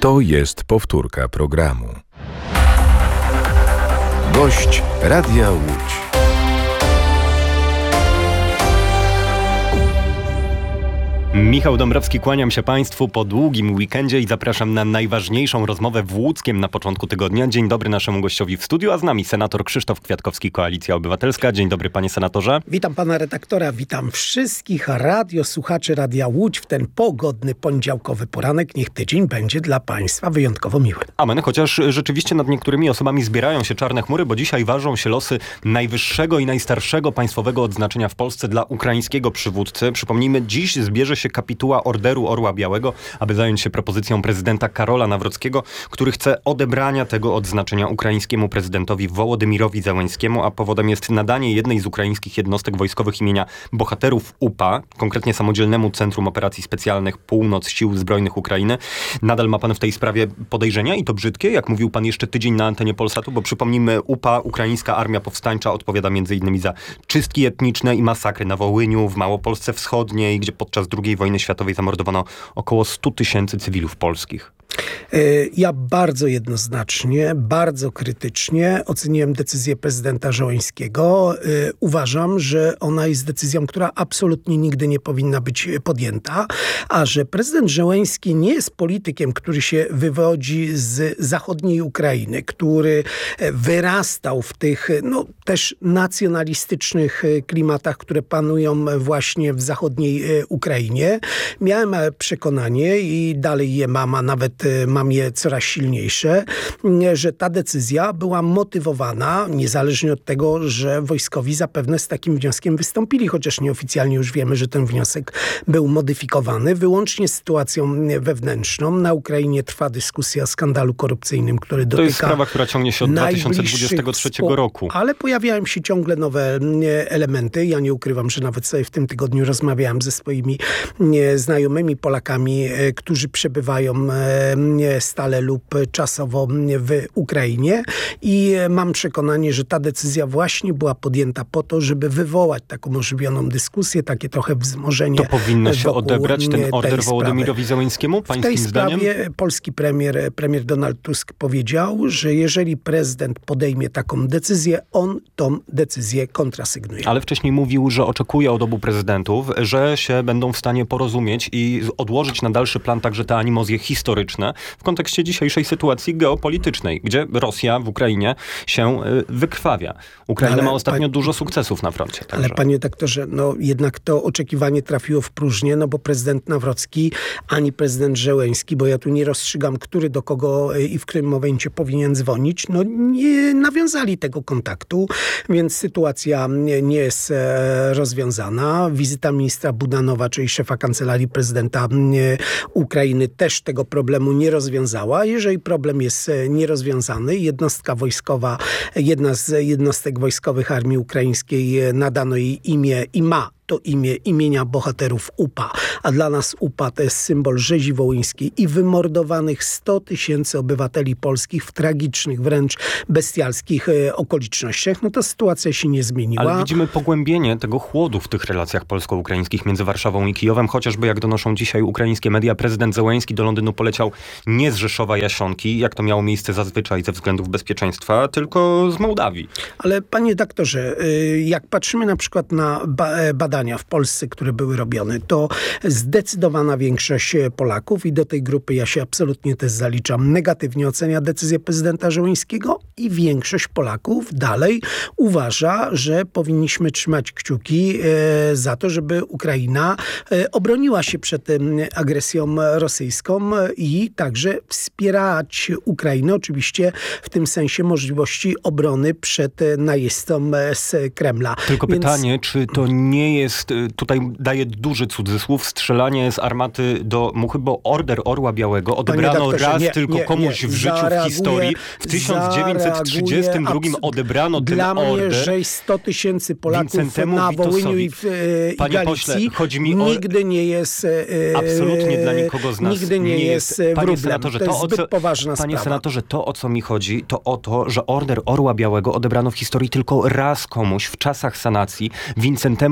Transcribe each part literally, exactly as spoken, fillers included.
To jest powtórka programu. Gość Radia Łódź. Michał Dąbrowski, kłaniam się Państwu po długim weekendzie i zapraszam na najważniejszą rozmowę w Łódzkiem na początku tygodnia. Dzień dobry naszemu gościowi w studiu, a z nami senator Krzysztof Kwiatkowski, Koalicja Obywatelska. Dzień dobry, panie senatorze. Witam pana redaktora, witam wszystkich radiosłuchaczy Radia Łódź w ten pogodny poniedziałkowy poranek. Niech tydzień będzie dla państwa wyjątkowo miły. Amen, chociaż rzeczywiście nad niektórymi osobami zbierają się czarne chmury, bo dzisiaj ważą się losy najwyższego i najstarszego państwowego odznaczenia w Polsce dla ukraińskiego przywódcy. Przypomnijmy, dziś zbierze się kapituła Orderu Orła Białego, aby zająć się propozycją prezydenta Karola Nawrockiego, który chce odebrania tego odznaczenia ukraińskiemu prezydentowi Wołodymyrowi Zełenskiemu, a powodem jest nadanie jednej z ukraińskich jednostek wojskowych imienia bohaterów U P A, konkretnie Samodzielnemu Centrum Operacji Specjalnych Północ Sił Zbrojnych Ukrainy. Nadal ma pan w tej sprawie podejrzenia i to brzydkie, jak mówił pan jeszcze tydzień na antenie Polsatu, bo przypomnijmy, U P A, Ukraińska Armia Powstańcza, odpowiada między innymi za czystki etniczne i masakry na Wołyniu, w Małopolsce Wschodniej, gdzie podczas drugiej wojny światowej zamordowano około stu tysięcy cywilów polskich. Ja bardzo jednoznacznie, bardzo krytycznie oceniłem decyzję prezydenta Zełenskiego. Uważam, że ona jest decyzją, która absolutnie nigdy nie powinna być podjęta, a że prezydent Zełenski nie jest politykiem, który się wywodzi z zachodniej Ukrainy, który wyrastał w tych no, też nacjonalistycznych klimatach, które panują właśnie w zachodniej Ukrainie. Miałem przekonanie i dalej je mam, a nawet mam je coraz silniejsze, że ta decyzja była motywowana, niezależnie od tego, że wojskowi zapewne z takim wnioskiem wystąpili, chociaż nieoficjalnie już wiemy, że ten wniosek był modyfikowany, wyłącznie sytuacją wewnętrzną. Na Ukrainie trwa dyskusja o skandalu korupcyjnym, który dotyka... To jest sprawa, która ciągnie się od dwa tysiące dwudziestego trzeciego roku. Ale pojawiają się ciągle nowe elementy. Ja nie ukrywam, że nawet sobie w tym tygodniu rozmawiałem ze swoimi znajomymi Polakami, którzy przebywają stale lub czasowo w Ukrainie i mam przekonanie, że ta decyzja właśnie była podjęta po to, żeby wywołać taką ożywioną dyskusję, takie trochę wzmożenie. To powinno się odebrać ten order Wołodymyrowi Zełenskiemu, pańskim zdaniem? W tej zdaniem? sprawie polski premier, premier Donald Tusk powiedział, że jeżeli prezydent podejmie taką decyzję, on tą decyzję kontrasygnuje. Ale wcześniej mówił, że oczekuje od obu prezydentów, że się będą w stanie porozumieć i odłożyć na dalszy plan także te animozje historyczne w kontekście dzisiejszej sytuacji geopolitycznej, gdzie Rosja w Ukrainie się wykrwawia. Ukraina ale ma ostatnio pani, dużo sukcesów na froncie. Także. Ale panie doktorze, no jednak to oczekiwanie trafiło w próżnię, no bo prezydent Nawrocki ani prezydent Zełenski, bo ja tu nie rozstrzygam, który do kogo i w którym momencie powinien dzwonić, no nie nawiązali tego kontaktu, więc sytuacja nie jest rozwiązana. Wizyta ministra Budanowa, czyli szefa kancelarii prezydenta Ukrainy, też tego problemu nie rozwiązała. Jeżeli problem jest nierozwiązany, jednostka wojskowa, jedna z jednostek wojskowych Armii Ukraińskiej nadano jej imię i ma to imię imienia bohaterów U P A, a dla nas U P A to jest symbol rzezi wołyńskiej i wymordowanych sto tysięcy obywateli polskich w tragicznych, wręcz bestialskich e, okolicznościach, no to sytuacja się nie zmieniła. Ale widzimy pogłębienie tego chłodu w tych relacjach polsko-ukraińskich między Warszawą i Kijowem, chociażby jak donoszą dzisiaj ukraińskie media, prezydent Zełenski do Londynu poleciał nie z Rzeszowa Jasionki, jak to miało miejsce zazwyczaj ze względów bezpieczeństwa, tylko z Mołdawii. Ale panie doktorze, jak patrzymy na przykład na ba- badania w Polsce, które były robione, to zdecydowana większość Polaków i do tej grupy ja się absolutnie też zaliczam, negatywnie ocenia decyzję prezydenta Zełenskiego i większość Polaków dalej uważa, że powinniśmy trzymać kciuki e, za to, żeby Ukraina e, obroniła się przed e, agresją rosyjską i także wspierać Ukrainę, oczywiście w tym sensie możliwości obrony przed najeźdźcą z Kremla. Tylko Więc... pytanie, czy to nie jest jest, tutaj daje duży cudzysłów, strzelanie z armaty do Muchy, bo order Orła Białego odebrano raz nie, tylko nie, komuś nie. w życiu, w historii. W tysiąc dziewięćset trzydziestym drugim odebrano ten Dla order. mnie, że sto tysięcy Polaków Wincentemu na Wołyniu i w e, Panie Galicji pośle, chodzi mi o... nigdy nie jest e, absolutnie dla nikogo z nas nigdy nie, nie jest, jest Panie wróblem. senatorze, to jest to, zbyt co, poważna Panie sprawa. senatorze, to o co mi chodzi, to o to, że order Orła Białego odebrano w historii tylko raz komuś w czasach sanacji, Wincentemu Witosowi.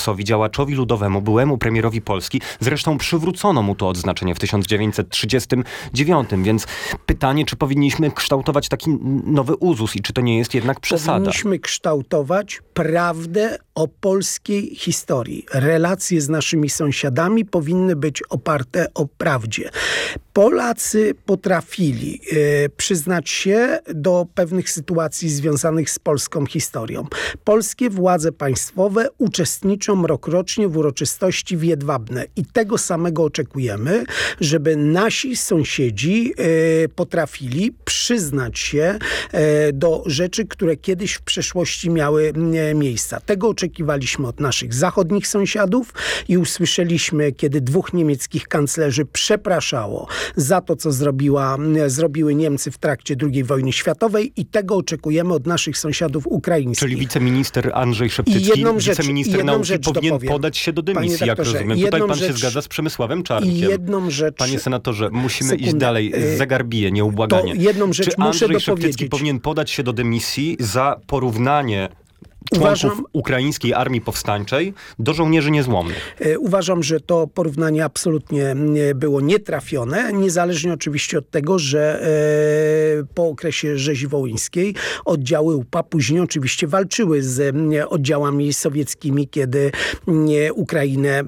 Tymoszewiczowi, działaczowi ludowemu, byłemu premierowi Polski. Zresztą przywrócono mu to odznaczenie w tysiąc dziewięćset trzydziestym dziewiątym, więc pytanie, czy powinniśmy kształtować taki nowy uzus i czy to nie jest jednak przesada? Powinniśmy kształtować prawdę o polskiej historii. Relacje z naszymi sąsiadami powinny być oparte o prawdzie. Polacy potrafili e, przyznać się do pewnych sytuacji związanych z polską historią. Polskie władze państwowe uczestniczą rokrocznie w uroczystości Wiedwabne i tego samego oczekujemy, żeby nasi sąsiedzi e, potrafili przyznać się e, do rzeczy, które kiedyś w przeszłości miały e, miejsca. Tego oczekiwaliśmy od naszych zachodnich sąsiadów i usłyszeliśmy, kiedy dwóch niemieckich kanclerzy przepraszało za to, co zrobiła, zrobiły Niemcy w trakcie drugiej wojny światowej i tego oczekujemy od naszych sąsiadów ukraińskich. Czyli wiceminister Andrzej Szeptycki, wiceminister nauki powinien dopowiem. podać się do dymisji, jak rozumiem. Tutaj pan rzecz, się zgadza z Przemysławem Czarnkiem. Jedną rzecz, Panie senatorze, musimy sekundę, iść dalej. Zegar bije, nieubłaganie. To jedną rzecz Czy muszę Andrzej dopowiedzieć. Szeptycki powinien podać się do dymisji za porównanie członków Uważam, ukraińskiej armii powstańczej do żołnierzy niezłomnych? Uważam, że to porównanie absolutnie było nietrafione, niezależnie oczywiście od tego, że po okresie rzezi wołyńskiej oddziały U P A później oczywiście walczyły z oddziałami sowieckimi, kiedy Ukrainę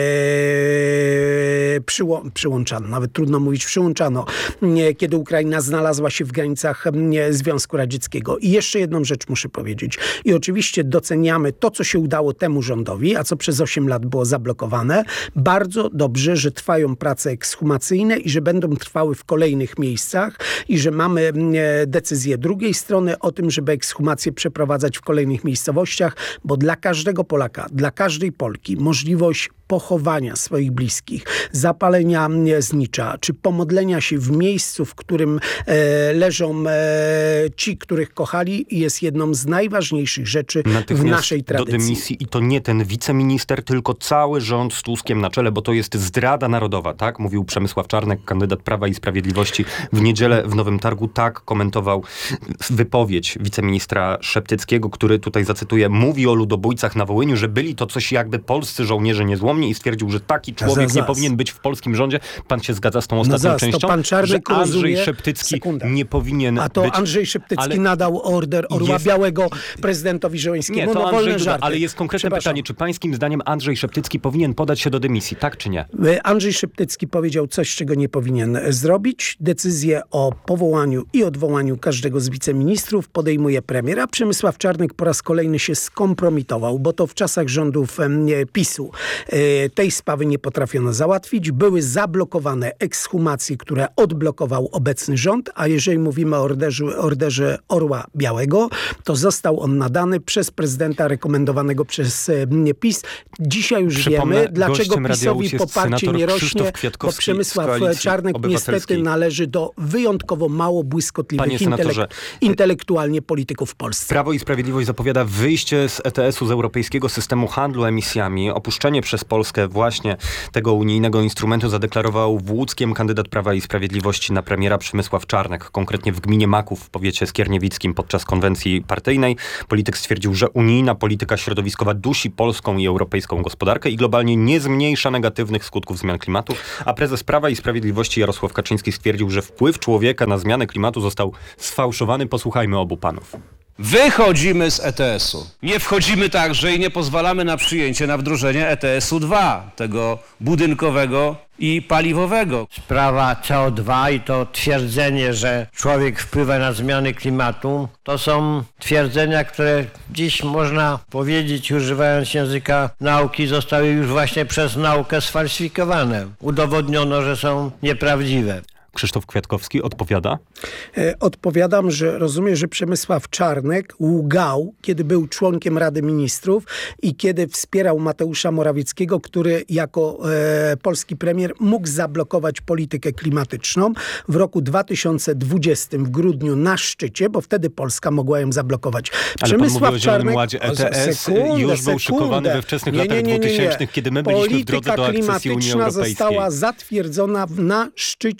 przyło, przyłączano, nawet trudno mówić przyłączano, kiedy Ukraina znalazła się w granicach Związku Radzieckiego. I jeszcze jedną rzecz muszę powiedzieć. I oczywiście doceniamy to, co się udało temu rządowi, a co przez osiem lat było zablokowane. Bardzo dobrze, że trwają prace ekshumacyjne i że będą trwały w kolejnych miejscach i że mamy decyzję drugiej strony o tym, żeby ekshumację przeprowadzać w kolejnych miejscowościach, bo dla każdego Polaka, dla każdej Polki możliwość pochowania swoich bliskich, zapalenia znicza, czy pomodlenia się w miejscu, w którym e, leżą e, ci, których kochali, jest jedną z najważniejszych rzeczy w naszej tradycji. Do dymisji i to nie ten wiceminister, tylko cały rząd z Tuskiem na czele, bo to jest zdrada narodowa, tak? Mówił Przemysław Czarnek, kandydat Prawa i Sprawiedliwości w niedzielę w Nowym Targu. Tak komentował wypowiedź wiceministra Szeptyckiego, który tutaj zacytuję, mówi o ludobójcach na Wołyniu, że byli to coś jakby polscy żołnierze niezłomni i stwierdził, że taki człowiek nie powinien być w polskim rządzie. Pan się zgadza z tą ostatnią no częścią? To pan Czarnek że Andrzej rozumie... Szeptycki Sekunda. nie powinien A to być... Andrzej Szeptycki ale... nadał order Orła jest... Białego prezydentowi Żołańskiemu. Nie, to no, Andrzej Duda, ale jest konkretne pytanie, czy pańskim zdaniem Andrzej Szeptycki powinien podać się do dymisji, tak czy nie? Andrzej Szeptycki powiedział coś, czego nie powinien zrobić. Decyzję o powołaniu i odwołaniu każdego z wiceministrów podejmuje premier, a Przemysław Czarnek po raz kolejny się skompromitował, bo to w czasach rządów PiSu tej sprawy nie potrafiono załatwić. Były zablokowane ekshumacje, które odblokował obecny rząd, a jeżeli mówimy o orderze, orderze Orła Białego, to został on nadany przez prezydenta rekomendowanego przez PiS. Dzisiaj już Przypomnę, wiemy, dlaczego PiSowi poparcie nie rośnie, bo Przemysław Czarnek niestety należy do wyjątkowo mało błyskotliwych intelek- intelektualnie polityków w Polsce. Prawo i Sprawiedliwość zapowiada wyjście z E T S u, z Europejskiego Systemu Handlu Emisjami. Opuszczenie przez Polskę właśnie tego unijnego instrumentu zadeklarował w Łódzkiem kandydat Prawa i Sprawiedliwości na premiera Przemysław Czarnek, konkretnie w gminie Maków w powiecie skierniewickim podczas konwencji partyjnej. Polityk stwierdził, że unijna polityka środowiskowa dusi polską i europejską gospodarkę i globalnie nie zmniejsza negatywnych skutków zmian klimatu, a prezes Prawa i Sprawiedliwości Jarosław Kaczyński stwierdził, że wpływ człowieka na zmianę klimatu został sfałszowany. Posłuchajmy obu panów. Wychodzimy z E T S u. Nie wchodzimy także i nie pozwalamy na przyjęcie, na wdrożenie E T S u dwa, tego budynkowego i paliwowego. Sprawa C O dwa i to twierdzenie, że człowiek wpływa na zmiany klimatu, to są twierdzenia, które dziś można powiedzieć, używając języka nauki, zostały już właśnie przez naukę sfalsyfikowane. Udowodniono, że są nieprawdziwe. Krzysztof Kwiatkowski odpowiada? E, odpowiadam, że rozumiem, że Przemysław Czarnek łgał, kiedy był członkiem Rady Ministrów i kiedy wspierał Mateusza Morawieckiego, który jako e, polski premier mógł zablokować politykę klimatyczną w roku dwa tysiące dwudziestym w grudniu na szczycie, bo wtedy Polska mogła ją zablokować. Ale Przemysław pan mówi o Zielonym Czarnek... Ładzie. E T S sekundę, już był sekundę. szykowany we wczesnych nie, latach nie, nie, nie, nie. dwutysięcznych, kiedy my byliśmy w drodze do akcesji Unii Europejskiej. Polityka klimatyczna została zatwierdzona na szczycie Unii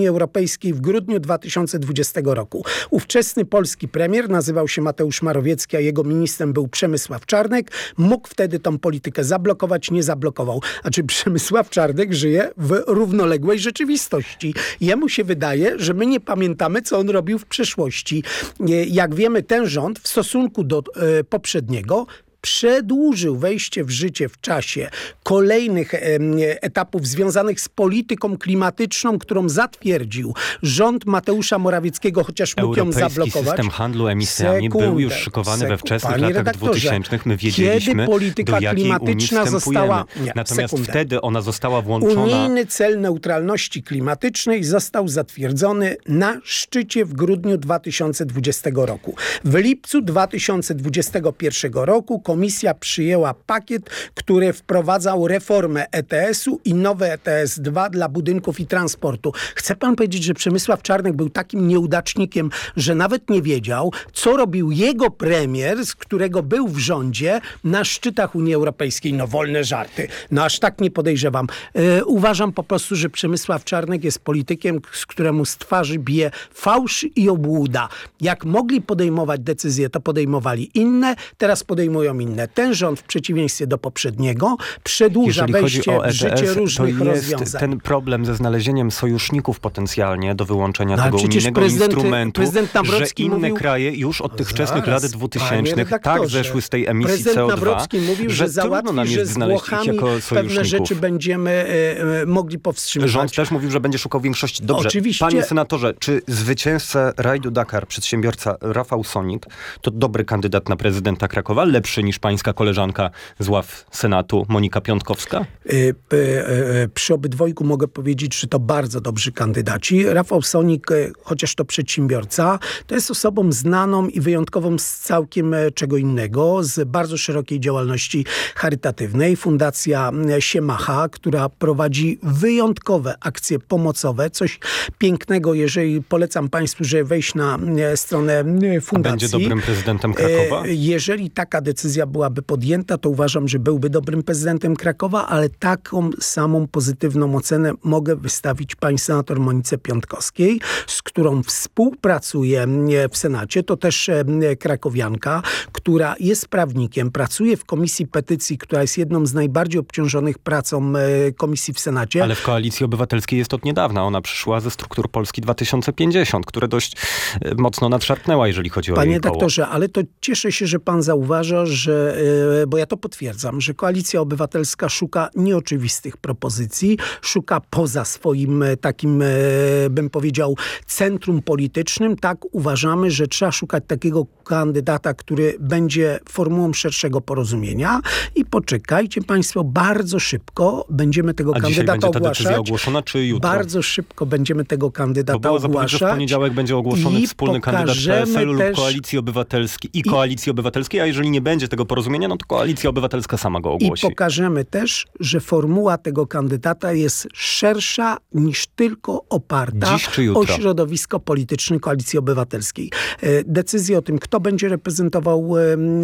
Unii Europejskiej w grudniu dwa tysiące dwudziestego roku. Ówczesny polski premier nazywał się Mateusz Morawiecki, a jego ministrem był Przemysław Czarnek. Mógł wtedy tą politykę zablokować, nie zablokował. A czy Przemysław Czarnek żyje w równoległej rzeczywistości? Jemu się wydaje, że my nie pamiętamy, co on robił w przeszłości. Jak wiemy, ten rząd w stosunku do e, poprzedniego przedłużył wejście w życie w czasie kolejnych e, etapów związanych z polityką klimatyczną, którą zatwierdził rząd Mateusza Morawieckiego, chociaż mógł ją zablokować. Europejski system handlu emisjami Sekundę, był już szykowany sekundę. we wczesnych Panie latach redaktorze, dwutysięcznych. My wiedzieliśmy, kiedy polityka do jakiej klimatyczna Unii została... wstępujemy. Nie, Natomiast sekundę. wtedy ona została włączona... Unijny cel neutralności klimatycznej został zatwierdzony na szczycie w grudniu dwa tysiące dwudziestego roku. W lipcu dwa tysiące dwudziestego pierwszego roku Komisja przyjęła pakiet, który wprowadzał reformę E T S-u i nowe E T S dwa dla budynków i transportu. Chce pan powiedzieć, że Przemysław Czarnek był takim nieudacznikiem, że nawet nie wiedział, co robił jego premier, z którego był w rządzie na szczytach Unii Europejskiej. No wolne żarty. No aż tak nie podejrzewam. E, uważam po prostu, że Przemysław Czarnek jest politykiem, z któremu z twarzy bije fałsz i obłuda. Jak mogli podejmować decyzje, to podejmowali inne, teraz podejmują inne. Ten rząd w przeciwieństwie do poprzedniego przedłuża Jeżeli wejście chodzi o E T S, w życie różnych to jest rozwiązań. ten problem ze znalezieniem sojuszników potencjalnie do wyłączenia No, ale tego przecież unijnego prezydent- instrumentu, prezydent że Nawrocki inne mówił- kraje już od tych wczesnych Zaraz, lat panie dwutysięcznych tak redaktorze. zeszły z tej emisji Prezydent C O dwa, Nawrocki mówił, że, że trudno załatwi, nam że jest z znaleźć ich Włochami jako pewne sojuszników. rzeczy będziemy e, e, mogli powstrzymywać. Rząd też mówił, że będzie szukał większości. Dobrze, Oczywiście. panie senatorze, czy zwycięzca rajdu Dakar, przedsiębiorca Rafał Sonik, to dobry kandydat na prezydenta Krakowa, lepszy niż pańska koleżanka z ław Senatu, Monika Piątkowska? E, e, e, przy obydwojgu mogę powiedzieć, że to bardzo dobrzy kandydaci. Rafał Sonik, e, chociaż to przedsiębiorca, to jest osobą znaną i wyjątkową z całkiem e, czego innego, z bardzo szerokiej działalności charytatywnej. Fundacja e, Siemacha, która prowadzi wyjątkowe akcje pomocowe. Coś pięknego, jeżeli polecam państwu, żeby wejść na e, stronę e, fundacji. A będzie dobrym prezydentem Krakowa? E, jeżeli taka decyzja byłaby podjęta, to uważam, że byłby dobrym prezydentem Krakowa, ale taką samą pozytywną ocenę mogę wystawić pani senator Monice Piątkowskiej, z którą współpracuję w Senacie. To też krakowianka, która jest prawnikiem, pracuje w Komisji Petycji, która jest jedną z najbardziej obciążonych pracą komisji w Senacie. Ale w Koalicji Obywatelskiej jest od niedawna. Ona przyszła ze struktur Polski dwa tysiące pięćdziesiąt, które dość mocno nadszarpnęła, jeżeli chodzi o Panie jej koło. doktorze, ale to cieszę się, że pan zauważa, że, bo ja to potwierdzam, że Koalicja Obywatelska szuka nieoczywistych propozycji, szuka poza swoim takim, bym powiedział, centrum politycznym. Tak uważamy, że trzeba szukać takiego kandydata, który będzie formułą szerszego porozumienia i poczekajcie państwo, bardzo szybko będziemy tego A kandydata dzisiaj będzie ta ogłaszać. decyzja ogłoszona, czy jutro? Bardzo szybko będziemy tego kandydata Bo było zapowiedziane, że w ogłaszać. poniedziałek będzie ogłoszony i wspólny kandydat P S L-u lub też- Koalicji Obywatelskiej i Koalicji Obywatelskiej, a jeżeli nie będzie tego porozumienia, no to Koalicja Obywatelska sama go I ogłosi. pokażemy też, że formuła tego kandydata jest szersza niż tylko oparta Dziś czy jutro? o środowisko polityczne Koalicji Obywatelskiej. E, Decyzję o tym, kto będzie reprezentował e,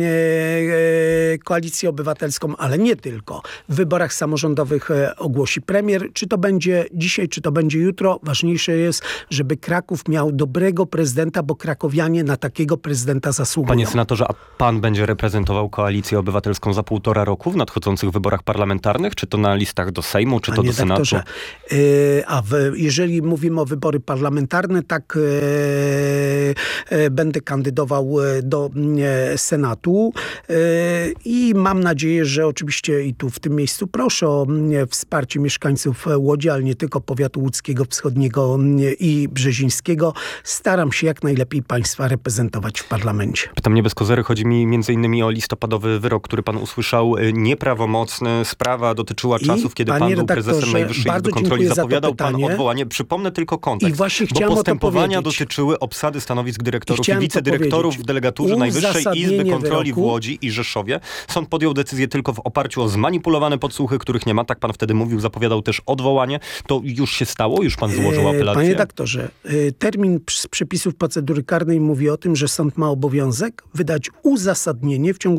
e, Koalicję Obywatelską, ale nie tylko, w wyborach samorządowych e, ogłosi premier. Czy to będzie dzisiaj, czy to będzie jutro, ważniejsze jest, żeby Kraków miał dobrego prezydenta, bo krakowianie na takiego prezydenta zasługują. Panie senatorze, a pan będzie reprezentował Koalicję Obywatelską za półtora roku w nadchodzących wyborach parlamentarnych? Czy to na listach do Sejmu, czy to Panie do Senatu? doktorze, e, a w, jeżeli mówimy o wybory parlamentarne, tak e, e, będę kandydował do e, Senatu e, i mam nadzieję, że oczywiście i tu w tym miejscu proszę o e, wsparcie mieszkańców Łodzi, ale nie tylko powiatu łódzkiego, wschodniego e, i brzezińskiego. Staram się jak najlepiej państwa reprezentować w parlamencie. Pytam nie bez kozery, chodzi mi między innymi o listopadowy wyrok, który pan usłyszał, y, nieprawomocny. Sprawa dotyczyła I, czasów, kiedy panie pan był redaktorze, prezesem Najwyższej bardzo Izby Kontroli. dziękuję za to Zapowiadał pan pytanie. odwołanie. Przypomnę tylko kontekst. I właśnie bo chciałem o to postępowania powiedzieć. dotyczyły obsady stanowisk dyrektorów i, chciałem to wicedyrektorów powiedzieć. w delegaturze Najwyższej Uzasadnienie Izby Kontroli wyroku. w Łodzi i Rzeszowie. Sąd podjął decyzję tylko w oparciu o zmanipulowane podsłuchy, których nie ma. Tak pan wtedy mówił, zapowiadał też odwołanie. To już się stało? Już pan złożył E, apelację? Panie doktorze, e, termin z przepisów procedury karnej mówi o tym, że sąd ma obowiązek wydać uzasadnienie w ciągu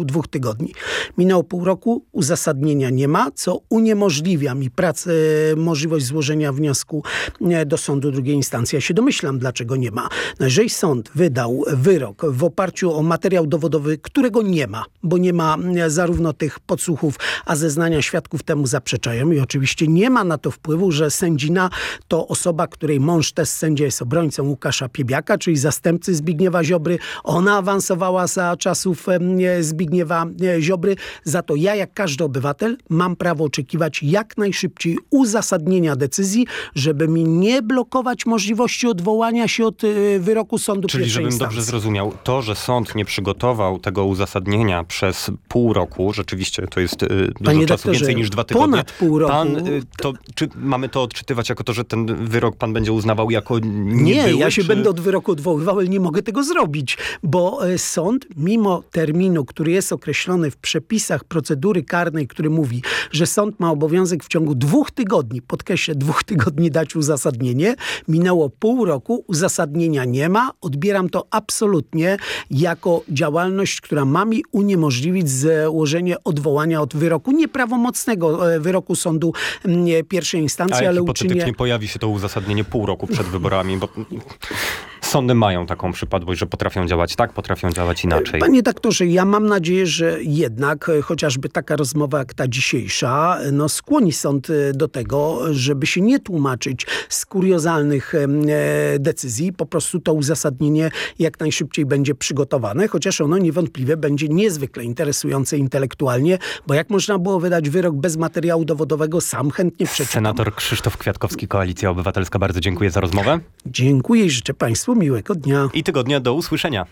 ciągu dwóch tygodni. Minęło pół roku, uzasadnienia nie ma, co uniemożliwia mi pracę, możliwość złożenia wniosku do sądu drugiej instancji. Ja się domyślam, dlaczego nie ma. No jeżeli sąd wydał wyrok w oparciu o materiał dowodowy, którego nie ma, bo nie ma zarówno tych podsłuchów, a zeznania świadków temu zaprzeczają i oczywiście nie ma na to wpływu, że sędzina to osoba, której mąż też sędzia jest obrońcą Łukasza Piebiaka, czyli zastępcy Zbigniewa Ziobry. Ona awansowała za czasów Zbigniewa Ziobry. Za to ja, jak każdy obywatel, mam prawo oczekiwać jak najszybciej uzasadnienia decyzji, żeby mi nie blokować możliwości odwołania się od wyroku sądu Czyli pierwszej żebym instancji. dobrze zrozumiał, to, że sąd nie przygotował tego uzasadnienia przez pół roku, rzeczywiście to jest y, dużo Panie czasu, doktorze, więcej niż dwa tygodnie. ponad pół roku. Pan, y, to, czy mamy to odczytywać jako to, że ten wyrok pan będzie uznawał jako Nie, niebyły, ja się czy... będę od wyroku odwoływał, ale nie mogę tego zrobić, bo e, sąd, mimo terminu, który jest określony w przepisach procedury karnej, który mówi, że sąd ma obowiązek w ciągu dwóch tygodni, podkreślę, dwóch tygodni dać uzasadnienie, minęło pół roku, uzasadnienia nie ma, odbieram to absolutnie jako działalność, która ma mi uniemożliwić złożenie odwołania od wyroku, nieprawomocnego e, wyroku sądu m, pierwszej instancji, A jak ale hipotetycznie uczynię... pojawi się to uzasadnienie pół roku przed wyborami, bo sądy mają taką przypadłość, że potrafią działać tak, potrafią działać inaczej. Panie doktorze, ja mam nadzieję, że jednak e, chociażby taka rozmowa jak ta dzisiejsza, e, no skłoni sąd e, do tego, żeby się nie tłumaczyć z kuriozalnych e, decyzji. Po prostu to uzasadnienie jak najszybciej będzie przygotowane, chociaż ono niewątpliwie będzie niezwykle interesujące intelektualnie, bo jak można było wydać wyrok bez materiału dowodowego, sam chętnie przeczytam. Senator Krzysztof Kwiatkowski, Koalicja Obywatelska, bardzo dziękuję za rozmowę. Dziękuję i życzę Państwu miłego dnia. I tygodnia, do usłyszenia.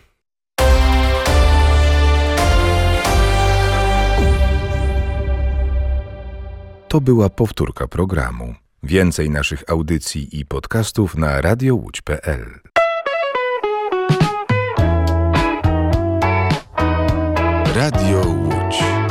To była powtórka programu. Więcej naszych audycji i podcastów na radio łódź kropka pe el. Radio Łódź.